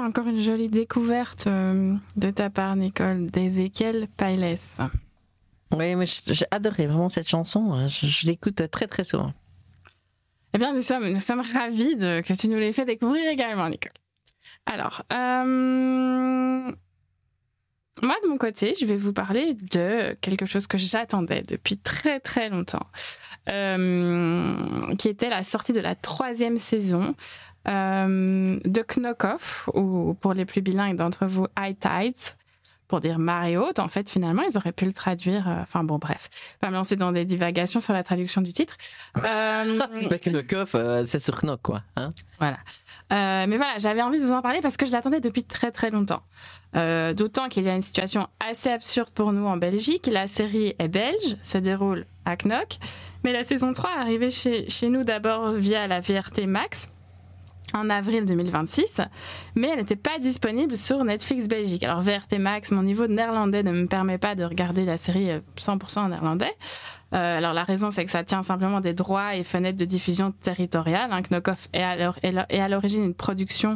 encore une jolie découverte de ta part, Nicole, d'Ezequiel Pailes. Oui, mais j'ai adoré vraiment cette chanson. Je l'écoute très très souvent. Eh bien, nous sommes ravis que tu nous l'aies fait découvrir également, Nicole. Alors, moi, de mon côté, je vais vous parler de quelque chose que j'attendais depuis très très longtemps, qui était la sortie de la 3e saison de Knock Off, ou pour les plus bilingues d'entre vous, High Tides, pour dire marée haute. En fait, finalement, ils auraient pu le traduire. Enfin bon, bref, pas me lancer dans des divagations sur la traduction du titre. Knock Off, c'est sur Knock, quoi. Hein, voilà. Mais voilà, j'avais envie de vous en parler parce que je l'attendais depuis très très longtemps. D'autant qu'il y a une situation assez absurde pour nous en Belgique. La série est belge, se déroule à Knock, mais la saison 3 est arrivée chez nous d'abord via la VRT Max en avril 2026, mais elle n'était pas disponible sur Netflix Belgique. Alors VRT Max, mon niveau de néerlandais ne me permet pas de regarder la série 100% en néerlandais. Alors la raison, c'est que ça tient simplement des droits et fenêtres de diffusion territoriales. Knock Off est à l'origine une production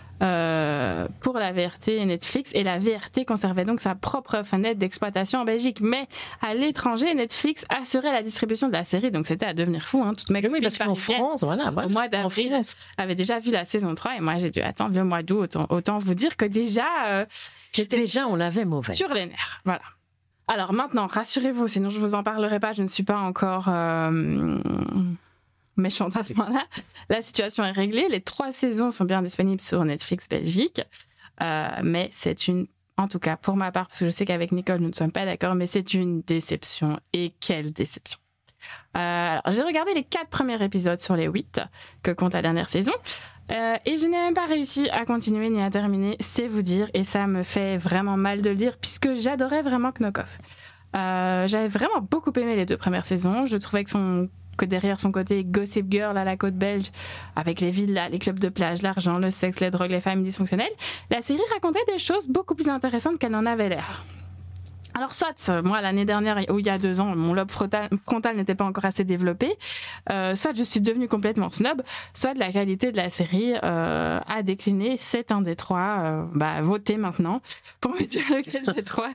pour la VRT et Netflix, et la VRT conservait donc sa propre fenêtre d'exploitation en Belgique. Mais à l'étranger, Netflix assurait la distribution de la série, donc c'était à devenir fou. Toutes mes oui, parce qu'en France, voilà, au mois d'avril, avait déjà vu la saison 3, et moi j'ai dû attendre le mois d'août. Autant vous dire que déjà, on l'avait mauvais. Sur les nerfs, voilà. Alors maintenant, rassurez-vous, sinon je vous en parlerai pas, je ne suis pas encore méchante à ce moment-là. La situation est réglée, les 3 saisons sont bien disponibles sur Netflix Belgique, mais c'est en tout cas pour ma part, parce que je sais qu'avec Nicole nous ne sommes pas d'accord, mais c'est une déception, et quelle déception. Alors, j'ai regardé les 4 premiers épisodes sur les 8 que compte la dernière saison, et je n'ai même pas réussi à continuer ni à terminer, c'est vous dire, et ça me fait vraiment mal de le dire, puisque j'adorais vraiment Knock Off. J'avais vraiment beaucoup aimé les 2 premières saisons. Je trouvais que derrière son côté Gossip Girl à la côte belge, avec les villas, les clubs de plage, l'argent, le sexe, les drogues, les familles dysfonctionnelles, la série racontait des choses beaucoup plus intéressantes qu'elle n'en avait l'air. Alors soit, moi l'année dernière, ou il y a 2 ans, mon lobe frontal n'était pas encore assez développé, soit je suis devenue complètement snob, soit la qualité de la série a décliné. C'est un des 3, votez maintenant pour me dire lequel des 3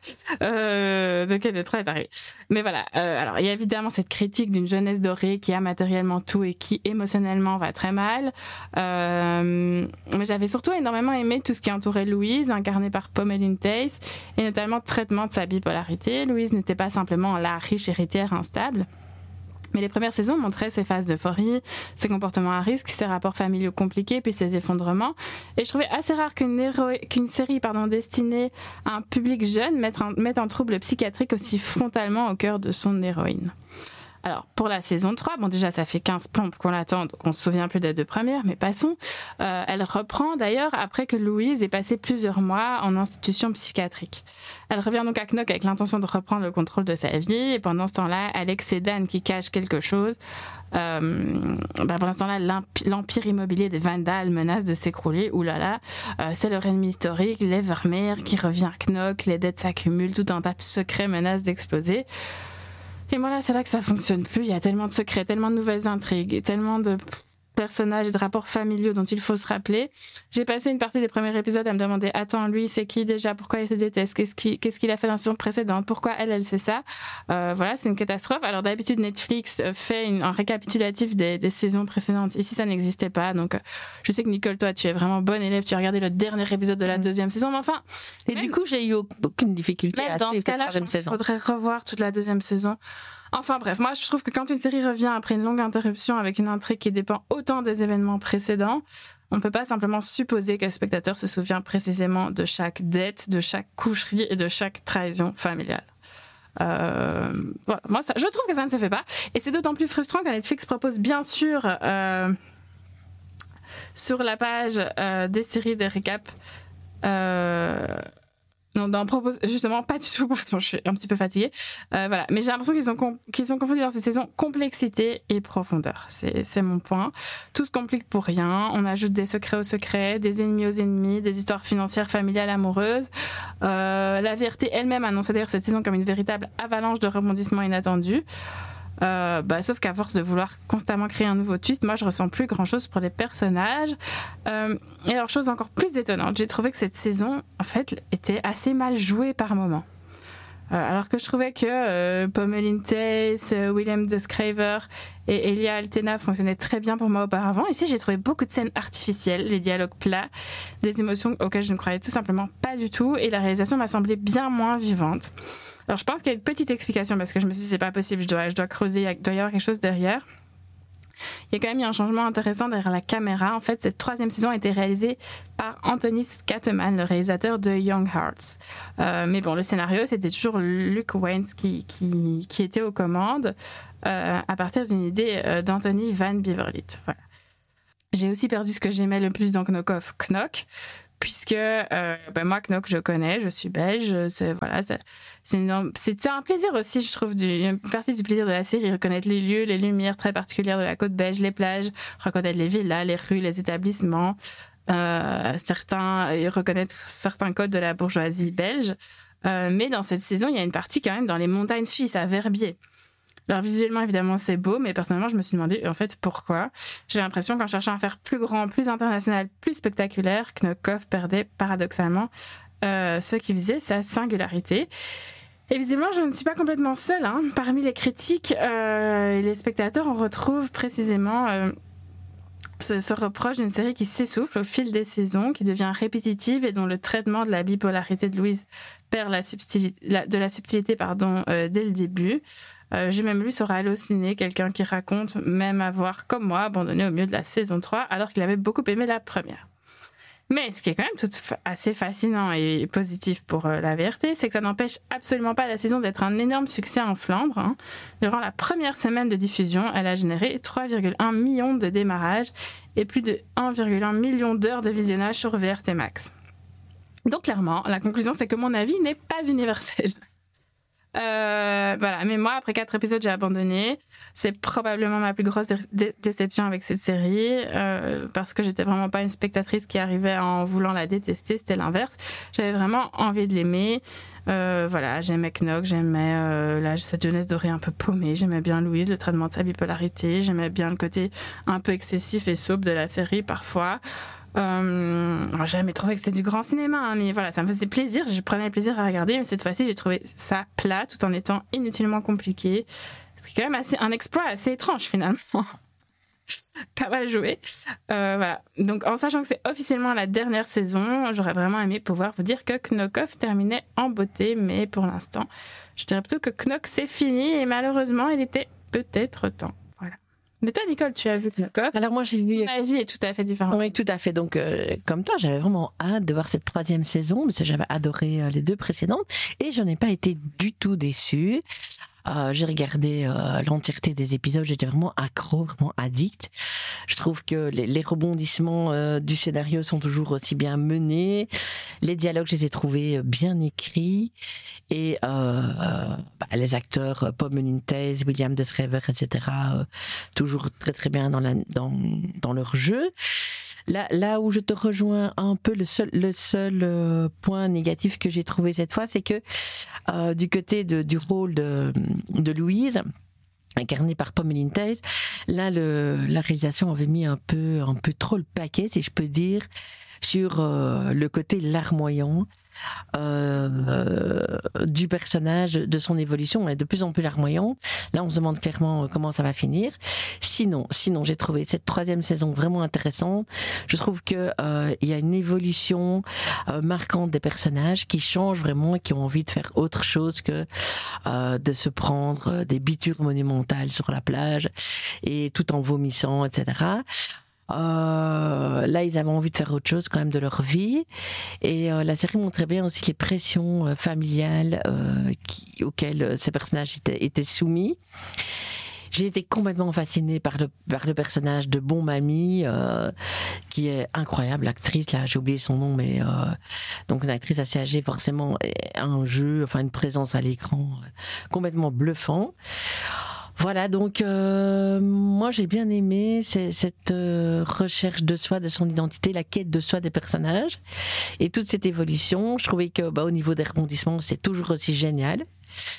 est arrivé. Mais voilà, alors il y a évidemment cette critique d'une jeunesse dorée qui a matériellement tout et qui émotionnellement va très mal, mais j'avais surtout énormément aimé tout ce qui entourait Louise, incarnée par Pommeline Thijs, et notamment le traitement de sa bipolarité. Louise n'était pas simplement la riche héritière instable, mais les premières saisons montraient ses phases d'euphorie, ses comportements à risque, ses rapports familiaux compliqués, puis ses effondrements. Et je trouvais assez rare qu'une série destinée à un public jeune mette en trouble psychiatrique aussi frontalement au cœur de son héroïne. Alors, pour la saison 3, bon déjà ça fait 15 pompes qu'on l'attend, donc on se souvient plus des 2 premières, mais passons. Elle reprend d'ailleurs après que Louise ait passé plusieurs mois en institution psychiatrique. Elle revient donc à Knock avec l'intention de reprendre le contrôle de sa vie, et pendant ce temps-là, Alex et Dan qui cachent quelque chose. Pendant ce temps-là, l'empire immobilier des Vandals menace de s'écrouler. Oulala, c'est leur ennemi historique, l'Evermeer, qui revient à Knock, les dettes s'accumulent, tout un tas de secrets menacent d'exploser. Et moi là, c'est là que ça fonctionne plus. Il y a tellement de secrets, tellement de nouvelles intrigues, tellement de personnages et de rapports familiaux dont il faut se rappeler. J'ai passé une partie des premiers épisodes à me demander, attends, lui, c'est qui déjà? Pourquoi il se déteste? Qu'est-ce qu'il a fait dans la saison précédente? Pourquoi elle sait ça? Voilà, c'est une catastrophe. Alors d'habitude, Netflix fait un récapitulatif des saisons précédentes. Ici, ça n'existait pas. Donc, je sais que Nicole, toi, tu es vraiment bonne élève. Tu as regardé le dernier épisode de la 2e saison. Mais enfin. Et du coup, j'ai eu aucune difficulté à suivre cette 3e saison. Il faudrait revoir toute la 2e saison. Enfin bref, moi je trouve que quand une série revient après une longue interruption avec une intrigue qui dépend autant des événements précédents, on ne peut pas simplement supposer que le spectateur se souvient précisément de chaque dette, de chaque coucherie et de chaque trahison familiale. Voilà, moi je trouve que ça ne se fait pas, et c'est d'autant plus frustrant que Netflix propose bien sûr sur la page des séries, des récaps, non, propose justement pas du tout. Pardon, je suis un petit peu fatiguée. Voilà, mais j'ai l'impression qu'ils ont confondu dans cette saison complexité et profondeur. C'est mon point. Tout se complique pour rien. On ajoute des secrets aux secrets, des ennemis aux ennemis, des histoires financières, familiales, amoureuses. La VRT elle-même annonçait d'ailleurs cette saison comme une véritable avalanche de rebondissements inattendus. Sauf qu'à force de vouloir constamment créer un nouveau twist, moi je ressens plus grand chose pour les personnages. Et alors, chose encore plus étonnante, j'ai trouvé que cette saison en fait était assez mal jouée par moments. Alors que je trouvais que Pommelin Thijs, Willem de Schrijver et Elia Altena fonctionnaient très bien pour moi auparavant. Ici, j'ai trouvé beaucoup de scènes artificielles, les dialogues plats, des émotions auxquelles je ne croyais tout simplement pas du tout, et la réalisation m'a semblé bien moins vivante. Alors, je pense qu'il y a une petite explication, parce que je me suis dit, c'est pas possible, je dois creuser, il doit y avoir quelque chose derrière. Il y a quand même eu un changement intéressant derrière la caméra. En fait, cette 3e saison a été réalisée par Anthony Scatman, le réalisateur de Young Hearts. Mais bon, le scénario, c'était toujours Luke Waynes qui était aux commandes à partir d'une idée d'Anthony Van Beverley. Voilà. J'ai aussi perdu ce que j'aimais le plus dans Knock Off Knock, puisque moi, Knock, je connais, je suis belge, c'est un plaisir aussi, je trouve, une partie du plaisir de la série, reconnaître les lieux, les lumières très particulières de la côte belge, les plages, reconnaître les villas, les rues, les établissements, reconnaître certains codes de la bourgeoisie belge. Mais dans cette saison, il y a une partie quand même dans les montagnes suisses, à Verbier. Alors visuellement, évidemment, c'est beau, mais personnellement, je me suis demandé, en fait, pourquoi. J'ai l'impression qu'en cherchant à faire plus grand, plus international, plus spectaculaire, Knock Off perdait paradoxalement ce qui faisait sa singularité. Et visiblement, je ne suis pas complètement seule. Parmi les critiques et les spectateurs, on retrouve précisément ce reproche d'une série qui s'essouffle au fil des saisons, qui devient répétitive et dont le traitement de la bipolarité de Louise perd de la subtilité dès le début. J'ai même lu sur Allociné quelqu'un qui raconte même avoir, comme moi, abandonné au milieu de la saison 3 alors qu'il avait beaucoup aimé la première. Mais ce qui est quand même assez fascinant et positif pour la VRT, c'est que ça n'empêche absolument pas la saison d'être un énorme succès en Flandre. Durant la première semaine de diffusion, elle a généré 3,1 millions de démarrages et plus de 1,1 million d'heures de visionnage sur VRT Max. Donc clairement, la conclusion, c'est que mon avis n'est pas universel. Voilà, mais moi, après 4 épisodes, j'ai abandonné. C'est probablement ma plus grosse déception avec cette série, parce que j'étais vraiment pas une spectatrice qui arrivait en voulant la détester, c'était l'inverse. J'avais vraiment envie de l'aimer. Voilà, j'aimais Knock, j'aimais cette jeunesse dorée un peu paumée, j'aimais bien Louise, le traitement de sa bipolarité, j'aimais bien le côté un peu excessif et soap de la série parfois. J'ai jamais trouvé que c'était du grand cinéma, mais voilà, ça me faisait plaisir, je prenais plaisir à regarder, mais cette fois-ci j'ai trouvé ça plat tout en étant inutilement compliqué, ce qui est quand même un exploit assez étrange finalement. Pas mal joué. Voilà. Donc en sachant que c'est officiellement la dernière saison, j'aurais vraiment aimé pouvoir vous dire que Knock Off terminait en beauté, mais pour l'instant je dirais plutôt que Knock c'est fini et malheureusement il était peut-être temps. Mais toi, Nicole, tu as vu Knock Off. Alors moi, j'ai vu... Ma vie est tout à fait différente. Oui, tout à fait. Donc, comme toi, j'avais vraiment hâte de voir cette 3e saison, parce que j'avais adoré les 2 précédentes, et je n'ai pas été du tout déçue. J'ai regardé l'entièreté des épisodes, j'étais vraiment accro, vraiment addict. Je trouve que les rebondissements du scénario sont toujours aussi bien menés. Les dialogues, je les ai trouvés bien écrits. Et les acteurs, Pommelin Thijs, William de Schrijver, etc., toujours très très bien dans leur jeu. Là où je te rejoins un peu, le seul point négatif que j'ai trouvé cette fois, c'est que du côté du rôle de Louise, incarnée par Pommelin Thijs, là la réalisation avait mis un peu trop le paquet, si je peux dire, sur le côté larmoyant du personnage, de son évolution, est de plus en plus larmoyant. Là, on se demande clairement comment ça va finir. Sinon, j'ai trouvé cette 3e saison vraiment intéressante. Je trouve que il y a une évolution marquante des personnages qui changent vraiment et qui ont envie de faire autre chose que de se prendre des bitures monumentales sur la plage et tout en vomissant, etc. Là, ils avaient envie de faire autre chose quand même de leur vie, et la série montrait bien aussi les pressions familiales auxquelles ces personnages étaient soumis. J'ai été complètement fascinée par le personnage de Bon Mamie, qui est incroyable, l'actrice, là, j'ai oublié son nom, mais donc une actrice assez âgée, forcément, un jeu, enfin une présence à l'écran complètement bluffant. Voilà, donc moi j'ai bien aimé cette recherche de soi, de son identité, la quête de soi des personnages et toute cette évolution. Je trouvais que au niveau des rebondissements, c'est toujours aussi génial.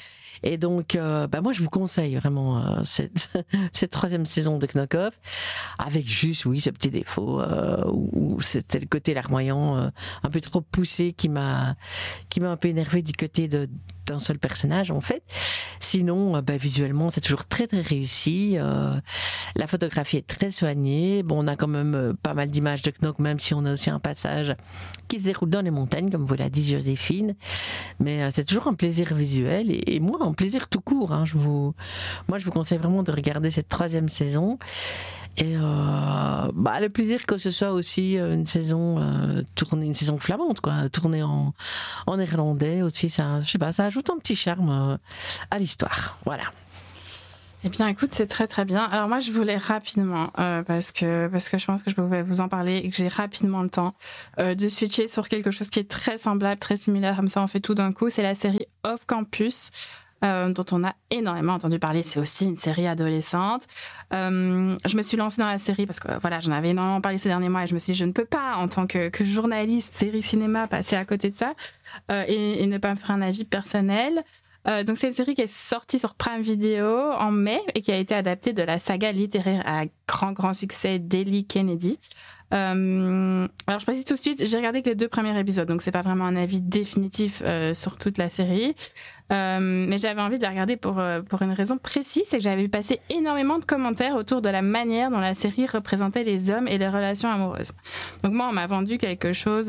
Et donc, moi, je vous conseille vraiment cette troisième saison de Knock Off, avec juste, oui, ce petit défaut où c'était le côté larmoyant un peu trop poussé qui m'a un peu énervé du côté d'un seul personnage en fait. Sinon, visuellement, c'est toujours très très réussi. La photographie est très soignée. Bon, on a quand même pas mal d'images de Knock, même si on a aussi un passage qui se déroule dans les montagnes, comme vous l'a dit Joséphine. Mais c'est toujours un plaisir visuel et moi, un plaisir tout court. Hein. Moi, je vous conseille vraiment de regarder cette troisième saison. Et le plaisir que ce soit aussi une saison tournée, une saison flamande, quoi, tournée en néerlandais aussi, ça, je sais pas, ça ajoute un petit charme à l'histoire. Voilà. Eh bien, écoute, c'est très très bien. Alors moi, je voulais rapidement, parce que je pense que je pouvais vous en parler et que j'ai rapidement le temps de switcher sur quelque chose qui est très semblable, très similaire, comme ça on fait tout d'un coup. C'est la série Off Campus. Dont on a énormément entendu parler. C'est aussi une série adolescente. Je me suis lancée dans la série parce que voilà, j'en avais énormément parlé ces derniers mois et je me suis dit, je ne peux pas, en tant que journaliste série cinéma, passer à côté de ça et ne pas me faire un avis personnel. Donc c'est une série qui est sortie sur Prime Video en mai et qui a été adaptée de la saga littéraire à grand succès d'Ellie Kennedy. Alors je précise tout de suite, j'ai regardé que les 2 premiers épisodes, donc c'est pas vraiment un avis définitif sur toute la série, mais j'avais envie de la regarder pour une raison précise, c'est que j'avais vu passer énormément de commentaires autour de la manière dont la série représentait les hommes et les relations amoureuses. Donc moi, on m'a vendu quelque chose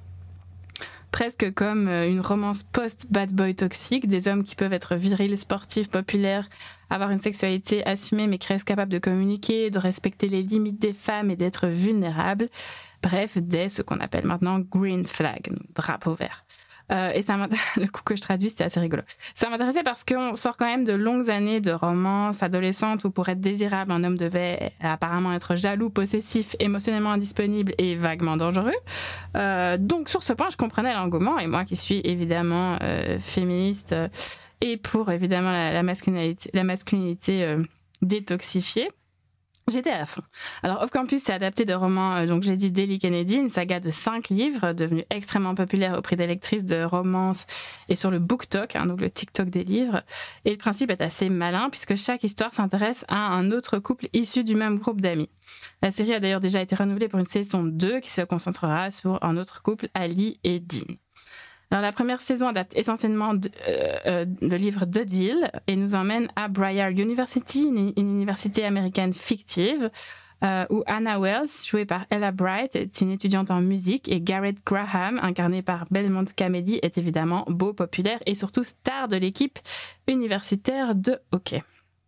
presque comme une romance post-bad boy toxique, des hommes qui peuvent être virils, sportifs, populaires, avoir une sexualité assumée mais qui restent capables de communiquer, de respecter les limites des femmes et d'être vulnérables. Bref, ce qu'on appelle maintenant green flag, drapeau vert. Et ça le coup que je traduis, c'est assez rigolo. Ça m'intéressait parce qu'on sort quand même de longues années de romance adolescente où pour être désirable, un homme devait apparemment être jaloux, possessif, émotionnellement indisponible et vaguement dangereux. Donc sur ce point, je comprenais l'engouement et moi qui suis évidemment féministe et pour évidemment la masculinité détoxifiée. J'étais à fond. Alors, Off Campus, c'est adapté de romans, donc j'ai dit d'Ellie Kennedy, une saga de 5 livres, devenue extrêmement populaire au prix des lectrices de romance et sur le BookTok, donc le TikTok des livres. Et le principe est assez malin, puisque chaque histoire s'intéresse à un autre couple issu du même groupe d'amis. La série a d'ailleurs déjà été renouvelée pour une saison 2 qui se concentrera sur un autre couple, Ali et Dean. Alors, la première saison adapte essentiellement le livre de Deal et nous emmène à Briar University, une université américaine fictive, où Anna Wells, jouée par Ella Bright, est une étudiante en musique et Garrett Graham, incarné par Belmont Cameli, est évidemment beau, populaire et surtout star de l'équipe universitaire de hockey.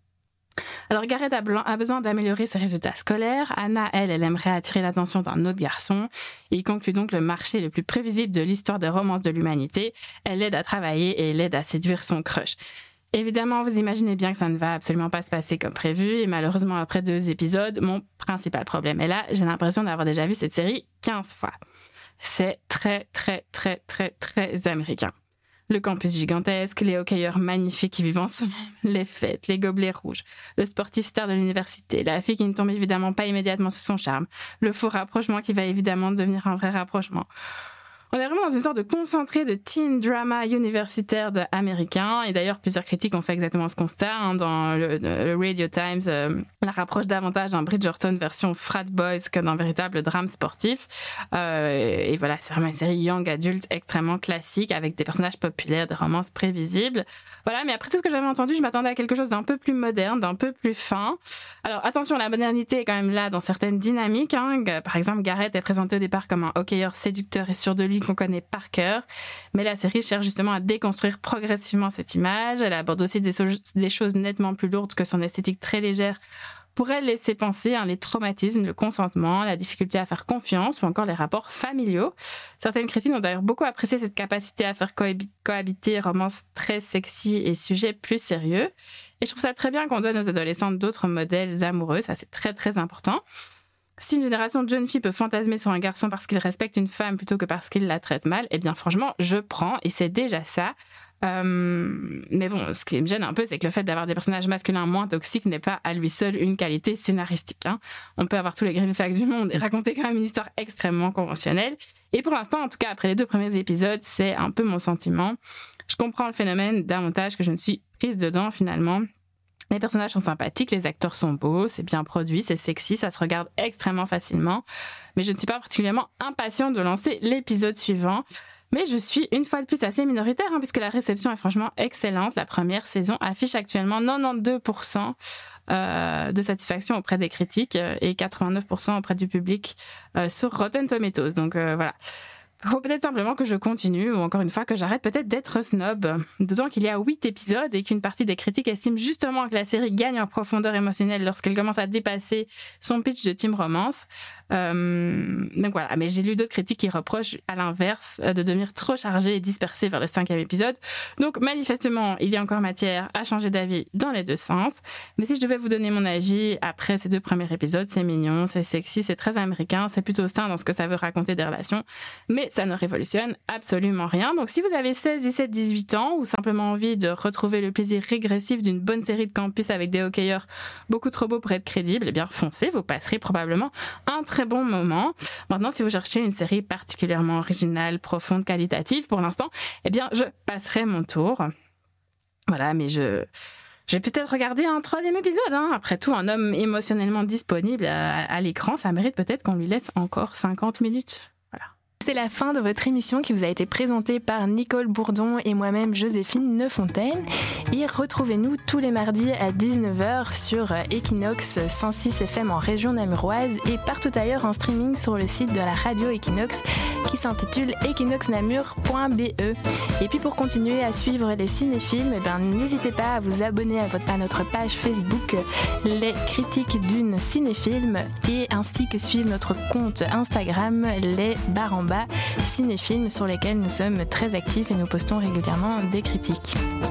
Alors Garrett a besoin d'améliorer ses résultats scolaires. Anna, elle aimerait attirer l'attention d'un autre garçon. Il conclut donc le marché le plus prévisible de l'histoire des romances de l'humanité. Elle l'aide à travailler et l'aide à séduire son crush. Évidemment, vous imaginez bien que ça ne va absolument pas se passer comme prévu. Et malheureusement, après 2 épisodes, mon principal problème est là. J'ai l'impression d'avoir déjà vu cette série 15 fois. C'est très, très, très, très, très américain. Le campus gigantesque, les hockeyeurs magnifiques qui vivent ensemble, les fêtes, les gobelets rouges, le sportif star de l'université, la fille qui ne tombe évidemment pas immédiatement sous son charme, le faux rapprochement qui va évidemment devenir un vrai rapprochement. On est vraiment dans une sorte de concentré de teen drama universitaire américain. Et d'ailleurs, plusieurs critiques ont fait exactement ce constat. Dans le Radio Times, la rapproche davantage d'un Bridgerton version frat boys que d'un véritable drame sportif. Et voilà, c'est vraiment une série young adulte extrêmement classique avec des personnages populaires, des romances prévisibles. Voilà, mais après tout ce que j'avais entendu, je m'attendais à quelque chose d'un peu plus moderne, d'un peu plus fin. Alors attention, la modernité est quand même là dans certaines dynamiques. Par exemple, Garrett est présenté au départ comme un hockeyeur séducteur et sûr de lui qu'on connaît par cœur, mais la série cherche justement à déconstruire progressivement cette image. Elle aborde aussi des choses nettement plus lourdes que son esthétique très légère pourrait laisser penser les traumatismes, le consentement, la difficulté à faire confiance ou encore les rapports familiaux. Certaines critiques ont d'ailleurs beaucoup apprécié cette capacité à faire cohabiter romances très sexy et sujets plus sérieux. Et je trouve ça très bien qu'on donne aux adolescentes d'autres modèles amoureux, ça c'est très très important. Si une génération de jeunes filles peut fantasmer sur un garçon parce qu'il respecte une femme plutôt que parce qu'il la traite mal, eh bien franchement, je prends et c'est déjà ça. Mais bon, ce qui me gêne un peu, c'est que le fait d'avoir des personnages masculins moins toxiques n'est pas à lui seul une qualité scénaristique. On peut avoir tous les green flags du monde et raconter quand même une histoire extrêmement conventionnelle. Et pour l'instant, en tout cas, après les 2 premiers épisodes, c'est un peu mon sentiment. Je comprends le phénomène d'un montage que je ne suis prise dedans finalement. Les personnages sont sympathiques, les acteurs sont beaux, c'est bien produit, c'est sexy, ça se regarde extrêmement facilement. Mais je ne suis pas particulièrement impatiente de lancer l'épisode suivant. Mais je suis une fois de plus assez minoritaire, puisque la réception est franchement excellente. La première saison affiche actuellement 92% de satisfaction auprès des critiques et 89% auprès du public sur Rotten Tomatoes. Donc voilà. Il faut peut-être simplement que je continue, ou encore une fois que j'arrête peut-être d'être snob. D'autant qu'il y a 8 épisodes et qu'une partie des critiques estiment justement que la série gagne en profondeur émotionnelle lorsqu'elle commence à dépasser son pitch de teen romance. Donc voilà, mais j'ai lu d'autres critiques qui reprochent à l'inverse de devenir trop chargée et dispersée vers le 5e épisode. Donc manifestement, il y a encore matière à changer d'avis dans les deux sens. Mais si je devais vous donner mon avis après ces 2 premiers épisodes, c'est mignon, c'est sexy, c'est très américain, c'est plutôt sain dans ce que ça veut raconter des relations. Mais ça ne révolutionne absolument rien. Donc si vous avez 16, 17, 18 ans ou simplement envie de retrouver le plaisir régressif d'une bonne série de campus avec des hockeyeurs beaucoup trop beaux pour être crédibles, eh bien foncez, vous passerez probablement un très bon moment. Maintenant, si vous cherchez une série particulièrement originale, profonde, qualitative, pour l'instant, eh bien je passerai mon tour. Voilà, mais je vais peut-être regarder un 3e épisode. Après tout, un homme émotionnellement disponible à l'écran, ça mérite peut-être qu'on lui laisse encore 50 minutes. C'est la fin de votre émission qui vous a été présentée par Nicole Bourdon et moi-même Joséphine Nefontaine. Et retrouvez-nous tous les mardis à 19h sur Equinox 106 FM en région namuroise et partout ailleurs en streaming sur le site de la radio Equinox qui s'intitule equinoxnamur.be. Et puis pour continuer à suivre les cinépilms, n'hésitez pas à vous abonner à notre page Facebook Les Critiques d'une Cinéfilm et ainsi que suivre notre compte Instagram Les _cinéfilms sur lesquels nous sommes très actifs et nous postons régulièrement des critiques.